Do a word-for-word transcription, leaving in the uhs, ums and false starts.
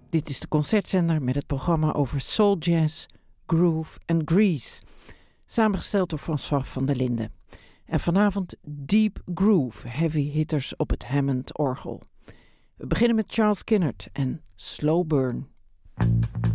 Dit is de concertzender met het programma over soul jazz, groove en grease. Samengesteld door François van der Linden. En vanavond Deep Groove, heavy hitters op het Hammond orgel. We beginnen met Charles Kinnard en Slow Burn.